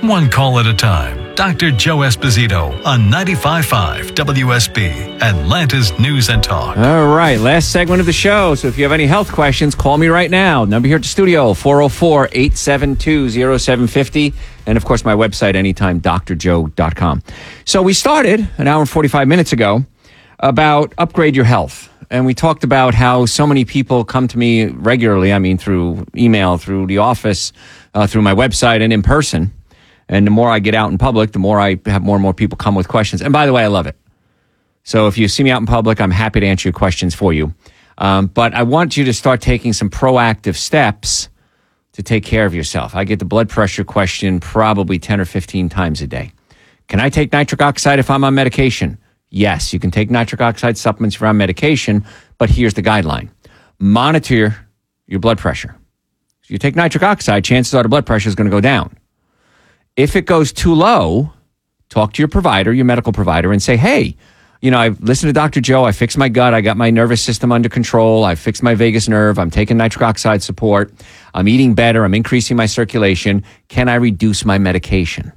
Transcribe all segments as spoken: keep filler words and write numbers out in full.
One call at a time. Doctor Joe Esposito on ninety-five point five W S B, Atlanta's News and Talk. All right, last segment of the show. So if you have any health questions, call me right now. Number here at the studio, four oh four, eight seven two, oh seven five oh. And, of course, my website, anytime doctor joe dot com. So we started an hour and forty-five minutes ago about upgrade your health. And we talked about how so many people come to me regularly, I mean, through email, through the office, uh, through my website, and in person. And the more I get out in public, the more I have more and more people come with questions. And by the way, I love it. So if you see me out in public, I'm happy to answer your questions for you. Um, but I want you to start taking some proactive steps to take care of yourself. I get the blood pressure question probably ten or fifteen times a day. Can I take nitric oxide if I'm on medication? Yes, you can take nitric oxide supplements if you're on medication, but here's the guideline. Monitor your blood pressure. If you take nitric oxide, chances are the blood pressure is going to go down. If it goes too low, talk to your provider, your medical provider, and say, hey, you know, I've listened to Doctor Joe. I fixed my gut. I got my nervous system under control. I fixed my vagus nerve. I'm taking nitric oxide support. I'm eating better. I'm increasing my circulation. Can I reduce my medication?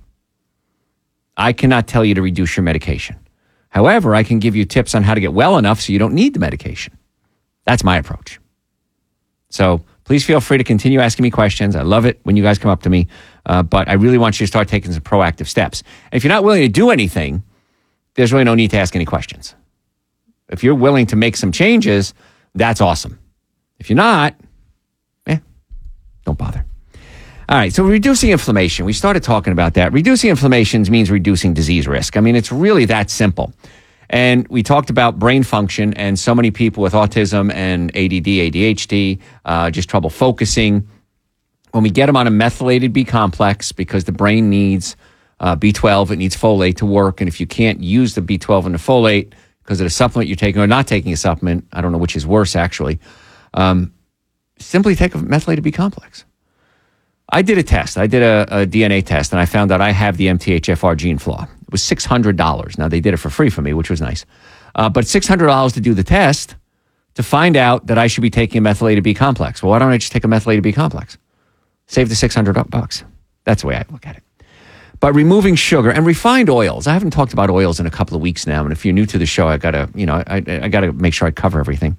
I cannot tell you to reduce your medication. However, I can give you tips on how to get well enough so you don't need the medication. That's my approach. So please feel free to continue asking me questions. I love it when you guys come up to me. Uh, but I really want you to start taking some proactive steps. And if you're not willing to do anything, there's really no need to ask any questions. If you're willing to make some changes, that's awesome. If you're not, eh, don't bother. All right, so reducing inflammation. We started talking about that. Reducing inflammation means reducing disease risk. I mean, it's really that simple. And we talked about brain function and so many people with autism and A D D, A D H D, uh, just trouble focusing. When we get them on a methylated B complex, because the brain needs uh, B twelve, it needs folate to work. And if you can't use the B twelve and the folate because of the supplement you're taking or not taking a supplement, I don't know which is worse, actually, um, simply take a methylated B complex. I did a test. I did a, a D N A test, and I found out I have the M T H F R gene flaw. It was six hundred dollars. Now, they did it for free for me, which was nice. Uh, but six hundred dollars to do the test to find out that I should be taking a methylated B complex. Well, why don't I just take a methylated B complex? Save the six hundred bucks. That's the way I look at it. But removing sugar and refined oils. I haven't talked about oils in a couple of weeks now. And if you're new to the show, I gotta, you know, I, I gotta make sure I cover everything.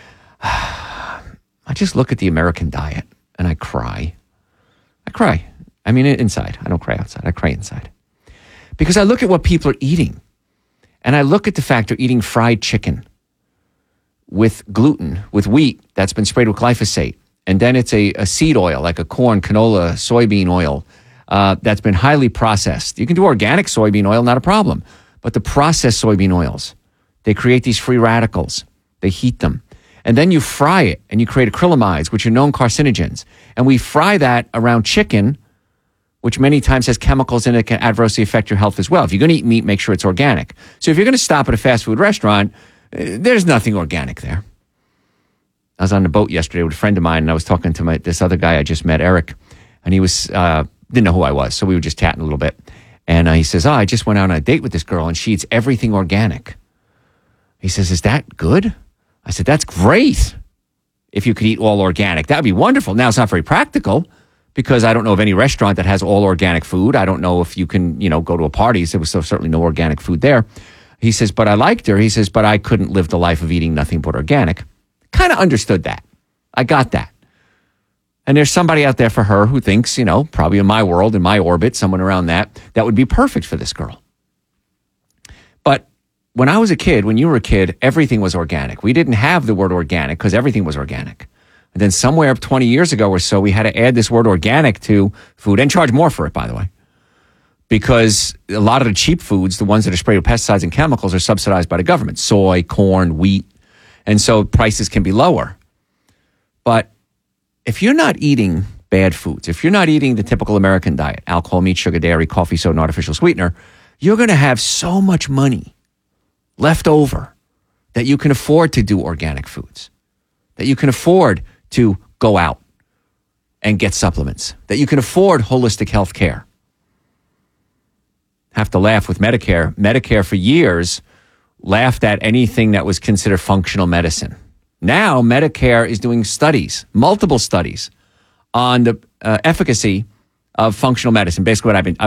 I just look at the American diet and I cry. I cry. I mean, inside. I don't cry outside. I cry inside. Because I look at what people are eating. And I look at the fact they're eating fried chicken with gluten, with wheat that's been sprayed with glyphosate. And then it's a, a seed oil, like a corn, canola, soybean oil uh, that's been highly processed. You can do organic soybean oil, not a problem. But the processed soybean oils, they create these free radicals. They heat them. And then you fry it, and you create acrylamides, which are known carcinogens. And we fry that around chicken, which many times has chemicals in it that can adversely affect your health as well. If you're going to eat meat, make sure it's organic. So if you're going to stop at a fast food restaurant, uh, there's nothing organic there. I was on the boat yesterday with a friend of mine, and I was talking to my, this other guy I just met, Eric, and he was uh, didn't know who I was, so we were just chatting a little bit. And uh, he says, oh, I just went out on a date with this girl, and she eats everything organic. He says, is that good? I said, that's great if you could eat all organic. That would be wonderful. Now, it's not very practical because I don't know of any restaurant that has all organic food. I don't know if you can, you know, go to a party. So there was so certainly no organic food there. He says, but I liked her. He says, but I couldn't live the life of eating nothing but organic. Kind of understood that. I got that. And there's somebody out there for her who thinks, you know, probably in my world, in my orbit, someone around that, that would be perfect for this girl. But when I was a kid, when you were a kid, everything was organic. We didn't have the word organic because everything was organic. And then somewhere twenty years ago or so, we had to add this word organic to food and charge more for it, by the way. Because a lot of the cheap foods, the ones that are sprayed with pesticides and chemicals, are subsidized by the government. Soy, corn, wheat. And so prices can be lower. But if you're not eating bad foods, if you're not eating the typical American diet, alcohol, meat, sugar, dairy, coffee, soda, and artificial sweetener, you're going to have so much money left over that you can afford to do organic foods, that you can afford to go out and get supplements, that you can afford holistic health care. Have to laugh with Medicare. Medicare for years laughed at anything that was considered functional medicine. Now Medicare is doing studies, multiple studies, on the uh, efficacy of functional medicine. Basically what I've been